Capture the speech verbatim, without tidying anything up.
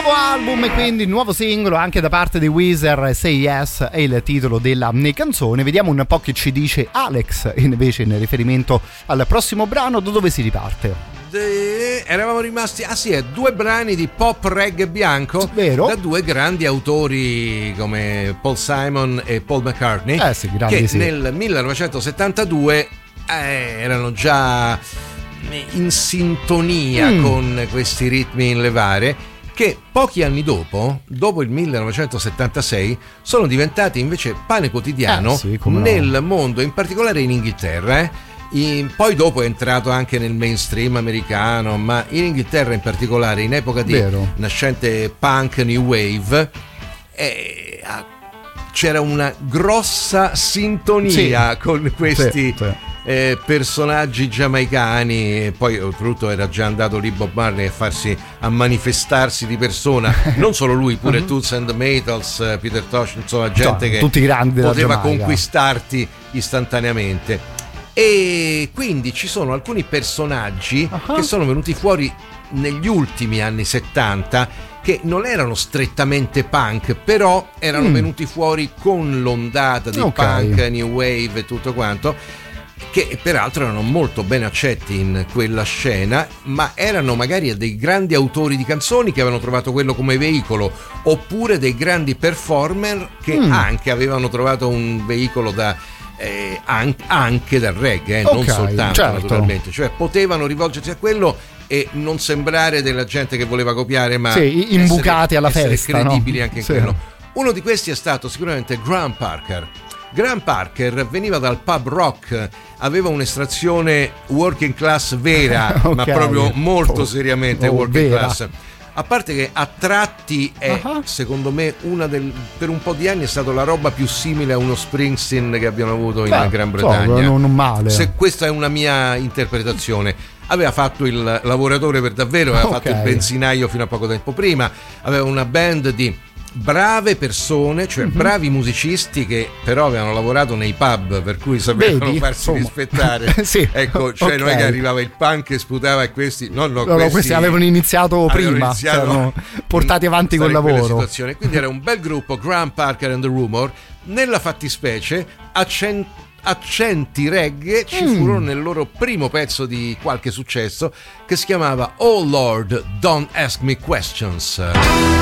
Nuovo album e quindi nuovo singolo anche da parte di Weezer, Say Yes è il titolo della canzone. Vediamo un po' che ci dice Alex invece in riferimento al prossimo brano. Da dove si riparte? De... Eravamo rimasti ah sì, è due brani di pop reggae bianco, vero? Da due grandi autori come Paul Simon e Paul McCartney, eh sì, grandi, che sì. nel millenovecentosettantadue eh, erano già in sintonia mm. con questi ritmi in levare, che pochi anni dopo, dopo il millenovecentosettantasei, sono diventati invece pane quotidiano eh, sì, nel no. mondo, in particolare in Inghilterra. Eh. In, poi dopo è entrato anche nel mainstream americano, ma in Inghilterra in particolare, in epoca di Vero. nascente punk new wave, eh, c'era una grossa sintonia sì. con questi... Sì, sì. Eh, personaggi giamaicani. E poi oltretutto era già andato lì Bob Marley a farsi a manifestarsi di persona, non solo lui, pure uh-huh. Toots and the Maytals, Peter Tosh, insomma gente cioè, che tutti grandi poteva conquistarti istantaneamente. E quindi ci sono alcuni personaggi uh-huh. che sono venuti fuori negli ultimi anni settanta, che non erano strettamente punk, però erano mm. venuti fuori con l'ondata di okay. punk, new wave e tutto quanto, che peraltro erano molto ben accetti in quella scena, ma erano magari dei grandi autori di canzoni che avevano trovato quello come veicolo, oppure dei grandi performer che mm. anche avevano trovato un veicolo da eh, anche, anche dal reggae, eh, okay, non soltanto certo. naturalmente, cioè potevano rivolgersi a quello e non sembrare della gente che voleva copiare, ma sì, imbucati essere, alla essere festa, credibili no? anche in sì. quello. Uno di questi è stato sicuramente Graham Parker. Graham Parker veniva dal pub rock, aveva un'estrazione working class vera, okay. ma proprio molto oh, seriamente oh, working vera. class. A parte che a tratti è, uh-huh. secondo me, una del, per un po' di anni è stato la roba più simile a uno Springsteen che abbiamo avuto in Beh, Gran Bretagna. So, non male. Se questa è una mia interpretazione. Aveva fatto il lavoratore per davvero, aveva okay. fatto il benzinaio fino a poco tempo prima, aveva una band di brave persone, cioè mm-hmm. bravi musicisti che però avevano lavorato nei pub, per cui sapevano Vedi? farsi Insomma. rispettare. sì. Ecco, cioè okay. non è che arrivava il punk e sputava e questi no, no, no, questi, no, questi avevano iniziato avevano prima, iniziato erano portati avanti col lavoro. Quindi era un bel gruppo, Graham Parker and the Rumor. Nella fattispecie accent- accenti reggae ci mm. furono nel loro primo pezzo di qualche successo che si chiamava Oh Lord, Don't Ask Me Questions.